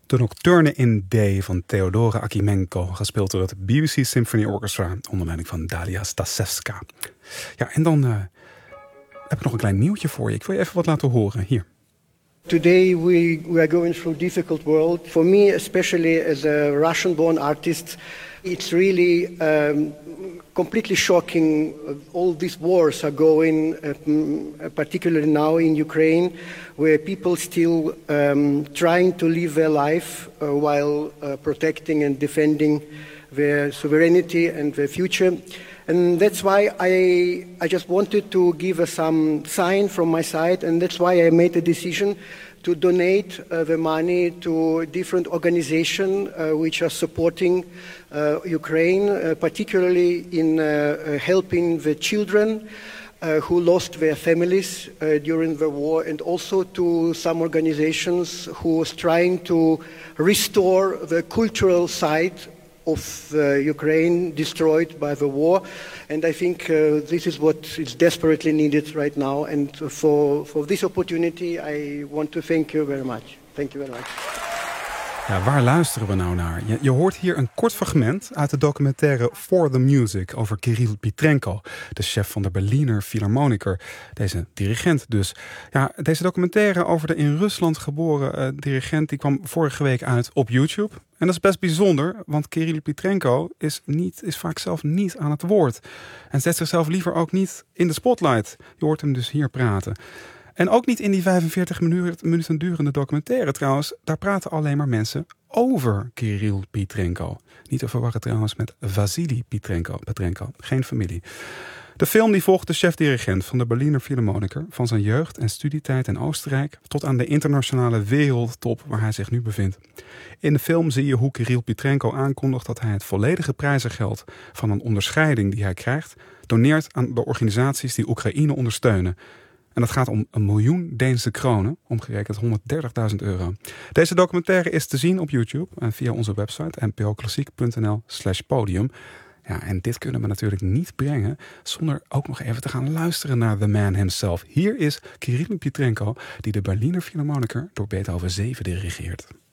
De Nocturne in D van Theodora Akimenko, gespeeld door het BBC Symphony Orchestra onder leiding van Dalia Stasevska. Ja, en dan heb ik nog een klein nieuwtje voor je. Ik wil je even wat laten horen. Hier. Today we are going through a difficult world. For me, especially as a Russian-born artist, it's really completely shocking. All these wars are going, particularly now in Ukraine, where people still trying to live their life while protecting and defending their sovereignty and their future. And that's why I just wanted to give some sign from my side, and that's why I made a decision to donate the money to different organizations which are supporting Ukraine, particularly in helping the children who lost their families during the war, and also to some organizations who are trying to restore the cultural side of Ukraine destroyed by the war. And I think this is what is desperately needed right now. And for this opportunity, I want to thank you very much. Thank you very much. Ja, waar luisteren we nou naar? Je hoort hier een kort fragment uit de documentaire For the Music over Kirill Petrenko, de chef van de Berliner Philharmoniker. Deze dirigent dus. Ja, deze documentaire over de in Rusland geboren dirigent die kwam vorige week uit op YouTube. En dat is best bijzonder, want Kirill Petrenko is vaak zelf niet aan het woord. En zet zichzelf liever ook niet in de spotlight. Je hoort hem dus hier praten. En ook niet in die 45 minuten durende documentaire trouwens. Daar praten alleen maar mensen over Kirill Petrenko. Niet te verwarren trouwens met Vasily Petrenko, geen familie. De film die volgt de chef-dirigent van de Berliner Philharmoniker van zijn jeugd en studietijd in Oostenrijk tot aan de internationale wereldtop waar hij zich nu bevindt. In de film zie je hoe Kirill Petrenko aankondigt dat hij het volledige prijzengeld van een onderscheiding die hij krijgt doneert aan de organisaties die Oekraïne ondersteunen. En dat gaat om 1 miljoen Deense kronen, omgerekend €130.000. Deze documentaire is te zien op YouTube en via onze website npoklassiek.nl/podium. Ja, en dit kunnen we natuurlijk niet brengen zonder ook nog even te gaan luisteren naar the man himself. Hier is Kirill Petrenko, die de Berliner Philharmoniker door Beethoven 7 dirigeert.